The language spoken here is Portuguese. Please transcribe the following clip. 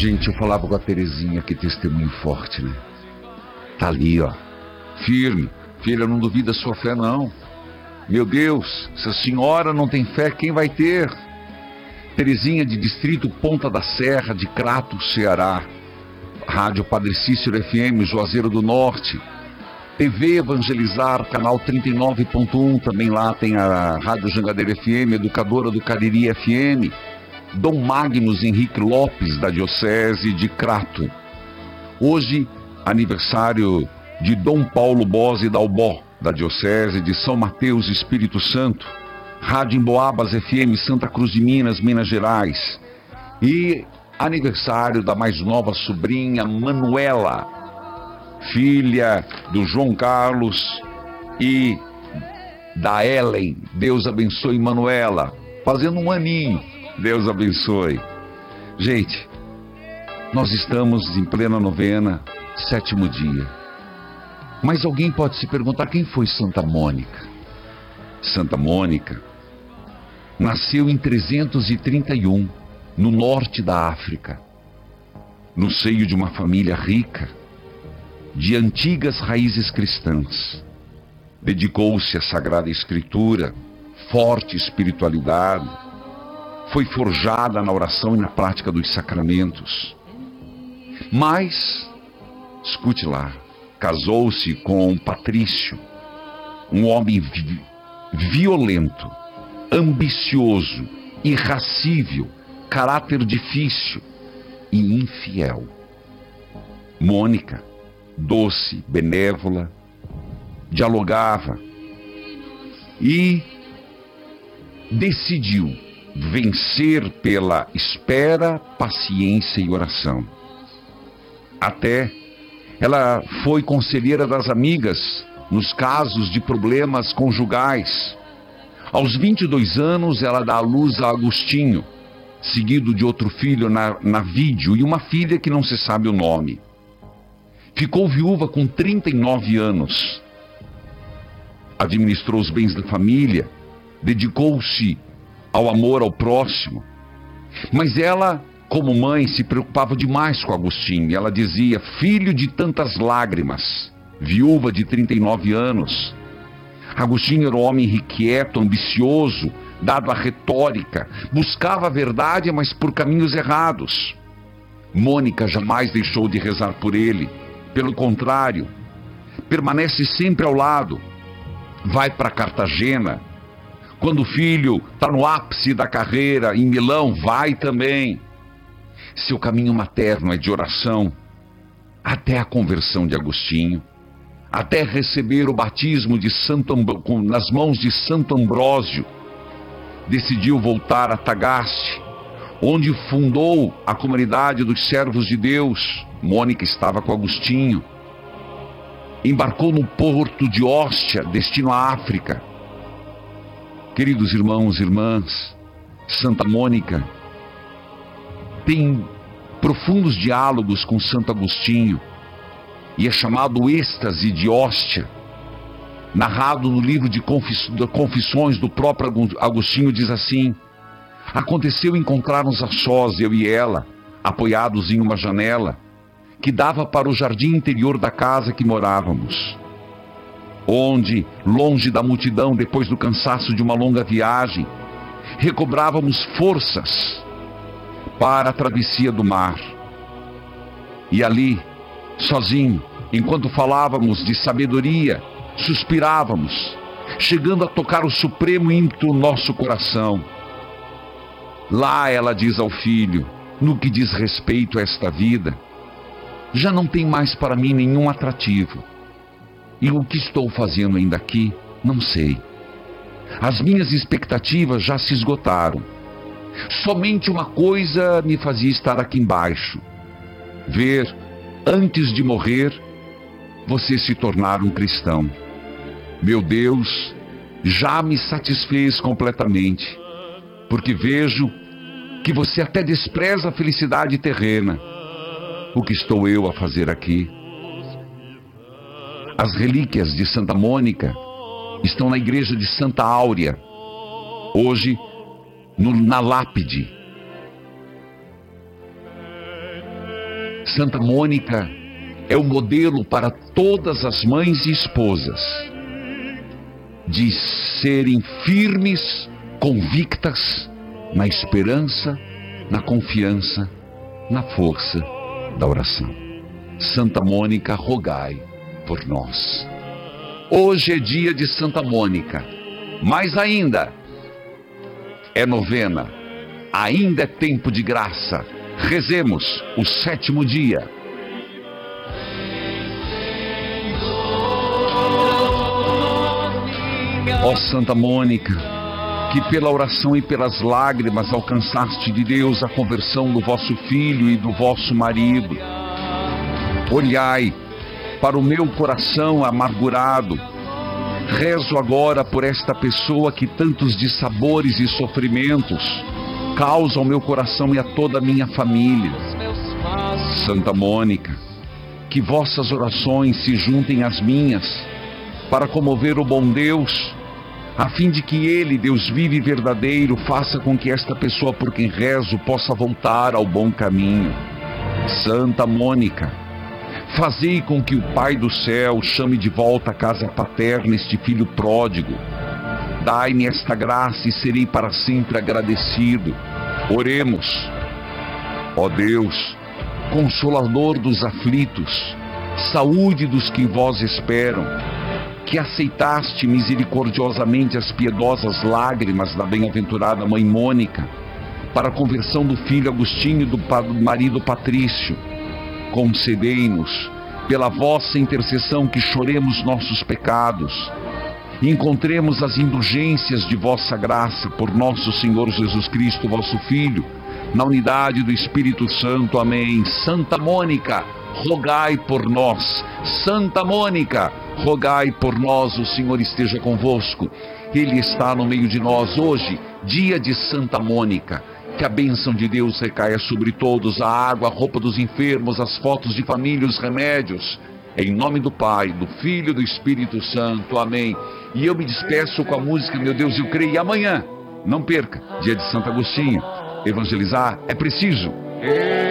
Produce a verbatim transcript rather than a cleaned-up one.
Gente, eu falava com a Terezinha, que testemunho forte, né? Tá ali, ó, firme. Filha, não duvida da sua fé, não. Meu Deus, se a senhora não tem fé, quem vai ter? Terezinha, de Distrito Ponta da Serra, de Crato, Ceará. Rádio Padre Cícero F M, Juazeiro do Norte. T V Evangelizar, canal trinta e nove ponto um, também lá tem a Rádio Jangadeira F M, Educadora do Cariri F M. Dom Magnus Henrique Lopes, da Diocese de Crato. Hoje, aniversário de Dom Paulo Bose Dalbó, da Diocese de São Mateus, Espírito Santo. Rádio Emboabas F M, Santa Cruz de Minas, Minas Gerais. E aniversário da mais nova sobrinha, Manuela, filha do João Carlos e da Ellen. Deus abençoe Manuela, fazendo um aninho. Deus abençoe. Gente, nós estamos em plena novena, sétimo dia. Mas alguém pode se perguntar, quem foi Santa Mônica? Santa Mônica nasceu em trezentos e trinta e um, no norte da África, no seio de uma família rica, de antigas raízes cristãs. Dedicou-se à Sagrada Escritura, forte espiritualidade. Foi forjada na oração e na prática dos sacramentos. Mas, escute lá, casou-se com Patrício, um homem vi- violento, ambicioso, irracível, caráter difícil e infiel. Mônica, doce, benévola, dialogava e decidiu vencer pela espera, paciência e oração. Até ela foi conselheira das amigas nos casos de problemas conjugais. Aos vinte e dois anos, ela dá à luz a Agostinho, seguido de outro filho, na, Navídio, e uma filha que não se sabe o nome. Ficou viúva com trinta e nove anos. Administrou os bens da família, dedicou-se ao amor ao próximo. Mas ela, como mãe, se preocupava demais com Agostinho. Ela dizia: filho de tantas lágrimas, viúva de trinta e nove anos. Agostinho era um homem irrequieto, ambicioso, dado à retórica, buscava a verdade, mas por caminhos errados. Mônica jamais deixou de rezar por ele. Pelo contrário, permanece sempre ao lado. Vai para Cartagena. Quando o filho está no ápice da carreira, em Milão, vai também. Seu caminho materno é de oração, até a conversão de Agostinho, até receber o batismo de Santo Amb... nas mãos de Santo Ambrósio. Decidiu voltar a Tagaste, onde fundou a comunidade dos servos de Deus. Mônica estava com Agostinho. Embarcou no porto de Óstia, destino à África. Queridos irmãos e irmãs, Santa Mônica tem profundos diálogos com Santo Agostinho, e é chamado êxtase de Óstia, narrado no livro de Confissões do próprio Agostinho. Diz assim: aconteceu encontrar-nos a sós, eu e ela, apoiados em uma janela que dava para o jardim interior da casa que morávamos, onde, longe da multidão, depois do cansaço de uma longa viagem, recobrávamos forças para a travessia do mar. E ali, sozinho, enquanto falávamos de sabedoria, suspirávamos, chegando a tocar o supremo ímpeto do nosso coração. Lá ela diz ao filho: no que diz respeito a esta vida, já não tem mais para mim nenhum atrativo. E o que estou fazendo ainda aqui, não sei. As minhas expectativas já se esgotaram. Somente uma coisa me fazia estar aqui embaixo: ver, antes de morrer, você se tornar um cristão. Meu Deus já me satisfez completamente, porque vejo que você até despreza a felicidade terrena. O que estou eu a fazer aqui? As relíquias de Santa Mônica estão na igreja de Santa Áurea, hoje no, na lápide. Santa Mônica é o modelo para todas as mães e esposas de serem firmes, convictas na esperança, na confiança, na força da oração. Santa Mônica, rogai por nós. Hoje é dia de Santa Mônica, mas ainda é novena, ainda é tempo de graça. Rezemos o sétimo dia. Ó Santa Mônica, que pela oração e pelas lágrimas alcançaste de Deus a conversão do vosso filho e do vosso marido, olhai para o meu coração amargurado. Rezo agora por esta pessoa que tantos dissabores e sofrimentos causa ao meu coração e a toda a minha família. Santa Mônica, que vossas orações se juntem às minhas para comover o bom Deus, a fim de que Ele, Deus vivo e verdadeiro, faça com que esta pessoa por quem rezo possa voltar ao bom caminho. Santa Mônica, fazei com que o Pai do céu chame de volta à casa paterna este filho pródigo. Dai-me esta graça e serei para sempre agradecido. Oremos. Ó Deus, Consolador dos aflitos, saúde dos que em vós esperam, que aceitaste misericordiosamente as piedosas lágrimas da bem-aventurada mãe Mônica para a conversão do filho Agostinho e do marido Patrício, concedei-nos, pela vossa intercessão, que choremos nossos pecados e encontremos as indulgências de vossa graça por nosso Senhor Jesus Cristo, vosso Filho, na unidade do Espírito Santo. Amém. Santa Mônica, rogai por nós. Santa Mônica, rogai por nós. O Senhor esteja convosco. Ele está no meio de nós hoje, dia de Santa Mônica. Que a bênção de Deus recaia sobre todos, a água, a roupa dos enfermos, as fotos de família, os remédios. Em nome do Pai, do Filho e do Espírito Santo. Amém. E eu me despeço com a música Meu Deus Eu Creio. E amanhã, não perca, dia de Santo Agostinho. Evangelizar é preciso.